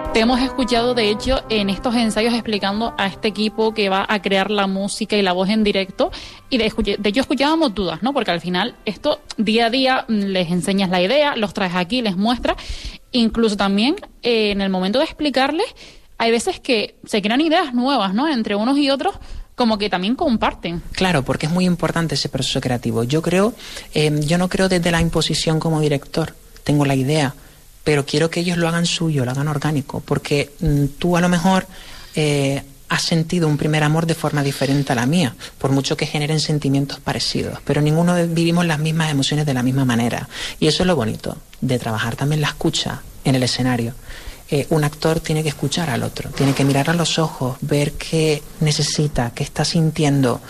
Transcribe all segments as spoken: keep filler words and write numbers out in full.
Te hemos escuchado, de hecho, en estos ensayos explicando a este equipo que va a crear la música y la voz en directo. Y de, de hecho escuchábamos dudas, ¿no? Porque al final esto día a día les enseñas la idea, los traes aquí, les muestras. Incluso también eh, en el momento de explicarles, hay veces que se crean ideas nuevas, ¿no? Entre unos y otros, como que también comparten. Claro, porque es muy importante ese proceso creativo. Yo creo, eh, yo no creo desde la imposición como director. Tengo la idea, pero quiero que ellos lo hagan suyo, lo hagan orgánico, porque mmm, tú a lo mejor eh, has sentido un primer amor de forma diferente a la mía, por mucho que generen sentimientos parecidos, pero ninguno vivimos las mismas emociones de la misma manera. Y eso es lo bonito, de trabajar también la escucha en el escenario. Eh, un actor tiene que escuchar al otro, tiene que mirar a los ojos, ver qué necesita, qué está sintiendo.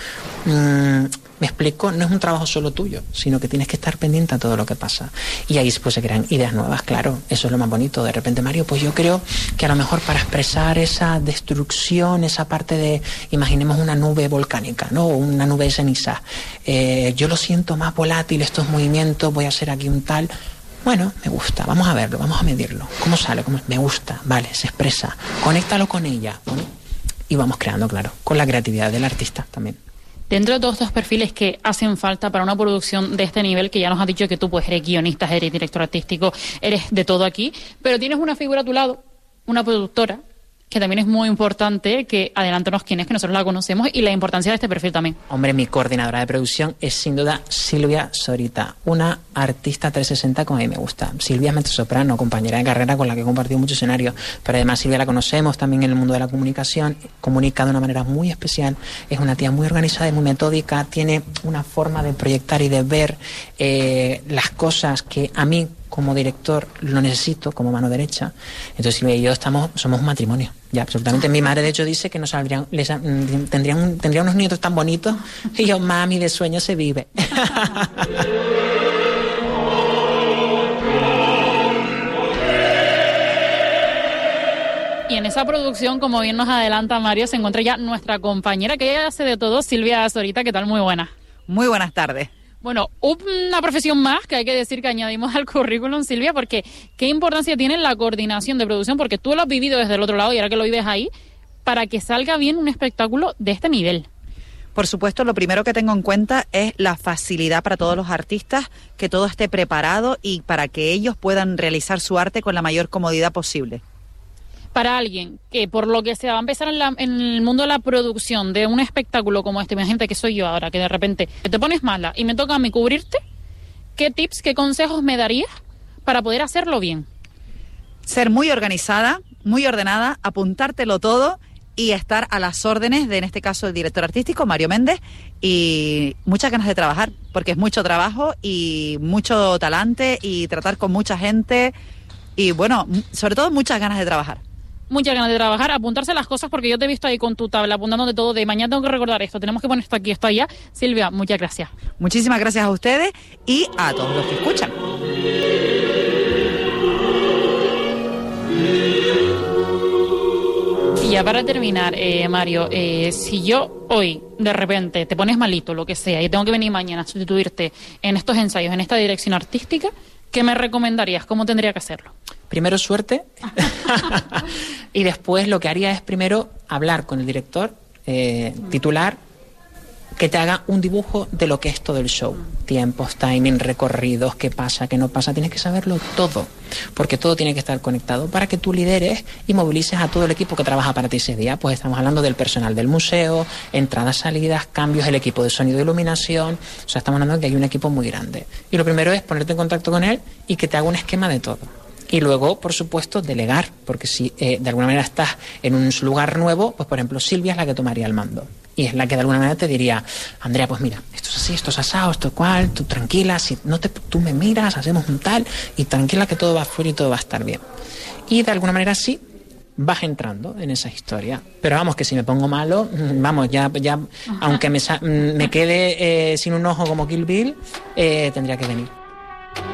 Mm, ¿Me explico? No es un trabajo solo tuyo, sino que tienes que estar pendiente a todo lo que pasa. Y ahí pues se crean ideas nuevas, claro. Eso es lo más bonito. De repente, Mario, pues yo creo que a lo mejor para expresar esa destrucción, esa parte de, imaginemos una nube volcánica, ¿no? O una nube de ceniza. Eh, yo lo siento más volátil, estos movimientos, voy a hacer aquí un tal... Bueno, me gusta, vamos a verlo, vamos a medirlo. ¿Cómo sale? ¿Cómo? Me gusta, vale, se expresa. Conéctalo con ella. ¿No? Y vamos creando, claro, con la creatividad del artista también. Dentro de todos estos perfiles que hacen falta para una producción de este nivel, que ya nos has dicho que tú pues eres guionista, eres director artístico, eres de todo aquí, pero tienes una figura a tu lado, una productora, que también es muy importante, que adelántanos quién es, que nosotros la conocemos, y la importancia de este perfil también. Hombre, mi coordinadora de producción es sin duda Silvia Zorita, una artista trescientos sesenta como a mí me gusta. Silvia es mezzosoprano, compañera de carrera con la que he compartido muchos escenarios, pero además Silvia la conocemos también en el mundo de la comunicación, comunica de una manera muy especial, es una tía muy organizada y muy metódica, tiene una forma de proyectar y de ver eh, las cosas que a mí como director lo necesito como mano derecha. Entonces Silvia y yo estamos, somos un matrimonio. Ya, absolutamente. Mi madre, de hecho, dice que nos saldrían, les, tendrían, tendrían unos nietos tan bonitos. Y yo, mami, de sueño se vive. Y en esa producción, como bien nos adelanta Mario, se encuentra ya nuestra compañera, que ella hace de todo, Silvia Zorita. ¿Qué tal? Muy buena. Muy buenas tardes. Bueno, una profesión más que hay que decir que añadimos al currículum, Silvia, porque qué importancia tiene la coordinación de producción, porque tú lo has vivido desde el otro lado y ahora que lo vives ahí, para que salga bien un espectáculo de este nivel. Por supuesto, lo primero que tengo en cuenta es la facilidad para todos los artistas, que todo esté preparado y para que ellos puedan realizar su arte con la mayor comodidad posible. Para alguien que por lo que se va a empezar en, la, en el mundo de la producción de un espectáculo como este, imagínate que soy yo ahora, que de repente te pones mala y me toca a mí cubrirte, ¿qué tips, qué consejos me darías para poder hacerlo bien? Ser muy organizada, muy ordenada, apuntártelo todo y estar a las órdenes de, en este caso, el director artístico, Mario Méndez, y muchas ganas de trabajar, porque es mucho trabajo y mucho talante y tratar con mucha gente y, bueno, sobre todo muchas ganas de trabajar. Muchas ganas de trabajar, apuntarse las cosas, porque yo te he visto ahí con tu tabla apuntando de todo, de mañana tengo que recordar esto, tenemos que poner esto aquí, esto allá. Silvia, muchas gracias. Muchísimas gracias a ustedes y a todos los que escuchan. Y ya para terminar, eh, Mario, eh, si yo hoy de repente te pones malito, lo que sea, y tengo que venir mañana a sustituirte en estos ensayos, en esta dirección artística, ¿qué me recomendarías? ¿Cómo tendría que hacerlo? Primero suerte y después lo que haría es primero hablar con el director eh, titular, que te haga un dibujo de lo que es todo el show. Tiempos, timing, recorridos, qué pasa, qué no pasa. Tienes que saberlo todo, porque todo tiene que estar conectado para que tú lideres y movilices a todo el equipo que trabaja para ti ese día. Pues estamos hablando del personal del museo, entradas, salidas, cambios, el equipo de sonido e iluminación. O sea, estamos hablando de que hay un equipo muy grande. Y lo primero es ponerte en contacto con él y que te haga un esquema de todo. Y luego, por supuesto, delegar, porque si eh, de alguna manera estás en un lugar nuevo, pues por ejemplo Silvia es la que tomaría el mando. Y es la que de alguna manera te diría, Andrea, pues mira, esto es así, esto es asado, esto es cual, tú tranquila, si no te, tú me miras, hacemos un tal, y tranquila que todo va fuera y todo va a estar bien. Y de alguna manera sí, vas entrando en esa historia. Pero vamos, que si me pongo malo, vamos, ya, ya aunque me, me quede eh, sin un ojo como Kill Bill, eh, tendría que venir.